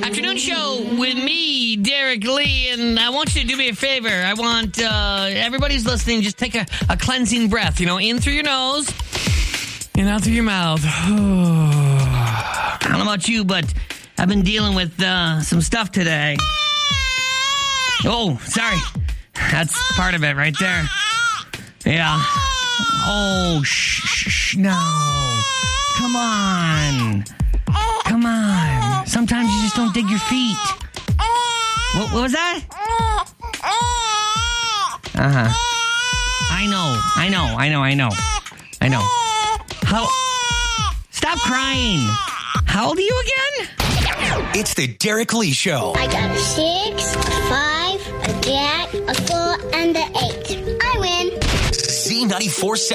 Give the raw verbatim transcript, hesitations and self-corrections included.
Afternoon show with me, Derek Lee, and I want you to do me a favor. I want uh, everybody's listening, just take a, a cleansing breath, you know, in through your nose and out through your mouth. I don't know about you, but I've been dealing with uh, some stuff today. Oh, sorry. That's part of it right there. Yeah. Oh, shh, shh, shh, no. Come on. Come on. Sometimes you just don't dig your feet. What, what was that? Uh-huh. I know. I know. I know. I know. I know. How? Stop crying. How old are you again? It's the Derek Lee Show. I got a six, a five, a jack, a four, and an eight. I win. Z ninety-four seven.